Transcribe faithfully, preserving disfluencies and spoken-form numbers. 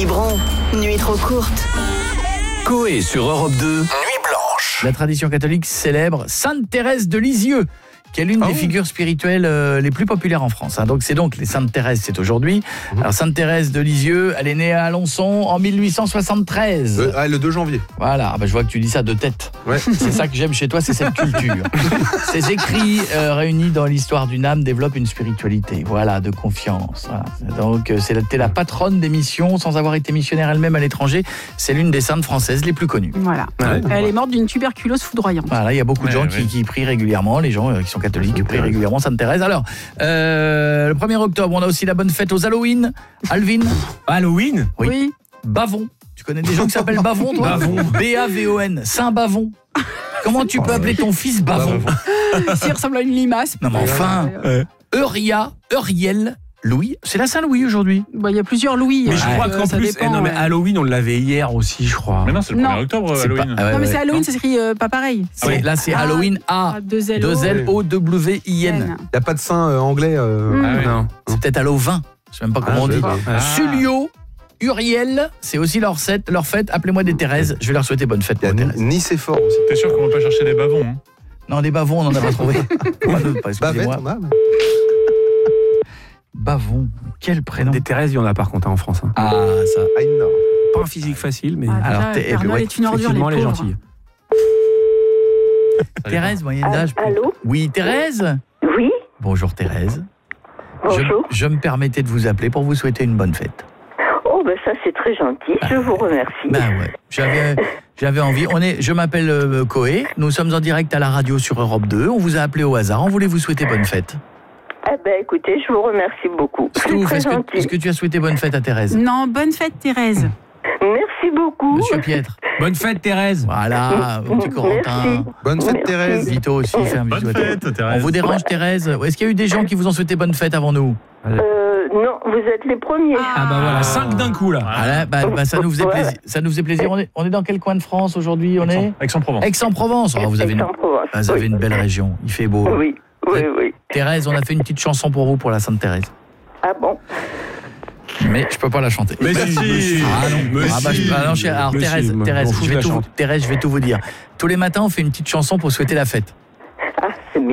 Quiberon, nuit trop courte. Coé sur Europe deux, Nuit blanche. La tradition catholique célèbre Sainte Thérèse de Lisieux, qui est l'une oh. des figures spirituelles euh, les plus populaires en France. Hein. Donc c'est donc les Sainte Thérèse, c'est aujourd'hui. Mmh. Alors Sainte Thérèse de Lisieux, elle est née à Alençon en mille huit cent soixante-treize. Euh, ah, le deux janvier. Voilà, ah bah, je vois que tu dis ça de tête. Ouais. C'est ça que j'aime chez toi, c'est cette culture. Ces écrits euh, réunis dans l'histoire d'une âme développent une spiritualité, voilà, de confiance. Voilà. Donc euh, c'est la, t'es la patronne des missions, sans avoir été missionnaire elle-même à l'étranger. C'est l'une des saintes françaises les plus connues. Voilà. Ouais. Elle est morte d'une tuberculose foudroyante. Voilà, il y a beaucoup de gens Ouais, qui, ouais. qui prient régulièrement, les gens euh, qui sont catholiques, qui prient régulièrement Sainte Thérèse. Alors, euh, le premier octobre, on a aussi la bonne fête aux Halloween. Alvin. Halloween ? Oui. Oui. Bavon. Tu connais des gens qui s'appellent Bavon, toi ? Bavon. B A V O N. Saint Bavon. Comment tu peux appeler ton fils Bavon ? S'il ressemble à une limace. Non mais enfin, Euh, Euria, Euriel, Louis. C'est la Saint-Louis aujourd'hui. bah, il y a plusieurs Louis. Mais je euh, crois qu'en ça plus, dépend, eh non mais ouais. Halloween, on l'avait hier aussi, je crois. Mais non, c'est le Non. premier octobre, C'est Halloween. pas- ah ouais, Non, mais ouais. c'est Halloween, ça s'écrit euh, pas pareil. Ah oui, là c'est Ah, Halloween A. deux L O. deux L O W I N. Il n'y a pas de saint euh, anglais. Euh... Mm. Ah oui. Non. C'est peut-être Halloween. Je sais même pas comment Ah, on je dit. sais pas. Ah. Sulio, Uriel, c'est aussi leur fête, leur fête. Appelez-moi des Thérèse. Je vais leur souhaiter bonne fête Il y pour a Thérèse. Nicéphore aussi. T'es sûr qu'on va pas chercher des bavons hein? Non, des bavons, on n'en a pas trouvé. Pas de- pas, Bavette, excusez-moi. on a, mais- Bavon, quel prénom. Des Thérèse, il y en a par contre hein, en France. Hein. Ah, ça. Ah, il y en a. Pas un physique facile, mais Ah, Alors, déjà, t'es- Père Noël ouais, est une ordure, les effectivement, elle est pauvres. gentille. Thérèse, moyenne d'âge. Ah, allô ? Oui, Thérèse. Oui, Bonjour Thérèse. bonjour. Je, je me permettais de vous appeler pour vous souhaiter une bonne fête. Oh, ben ça c'est très gentil, je vous remercie. Ben ouais, j'avais, j'avais envie. On est, je m'appelle euh, Coé, nous sommes en direct à la radio sur Europe deux. On vous a appelé au hasard, on voulait vous souhaiter bonne fête. Eh ben écoutez, je vous remercie beaucoup. C'est Stouff, très est-ce que, gentil. est-ce que tu as souhaité bonne fête à Thérèse ? Non, bonne fête Thérèse. Merci beaucoup. Monsieur Pietre. Bonne fête Thérèse. Voilà, au petit Corentin. Merci. Bonne fête, Merci. Thérèse. Vito aussi, fait un bisou Bonne à toi. fête, On Thérèse. vous dérange Thérèse ? Est-ce qu'il y a eu des gens qui vous ont souhaité bonne fête avant nous ? Euh, non, vous êtes les premiers. Ah bah voilà, cinq d'un coup là. Ah là, bah, bah, ça nous faisait Ouais. plaisir. Ça nous faisait plaisir. On est, on est dans quel coin de France aujourd'hui ? On est Aix-en-Provence. Aix-en-Provence. Oh, vous avez une, Aix-en-Provence, ah, vous avez oui. une belle région. Il fait beau. Oui, oui, oui. Thérèse, on a fait une petite chanson pour vous pour la Sainte Thérèse. Ah bon? Mais je peux pas la chanter. Mais si, monsieur. Ah non, Mais ah bah, si. je- ah non, je- alors Mais Thérèse, si, moi, Thérèse, m'en fous, je je vais la tout, chante. Thérèse, je vais tout vous dire. Tous les matins, on fait une petite chanson pour souhaiter la fête.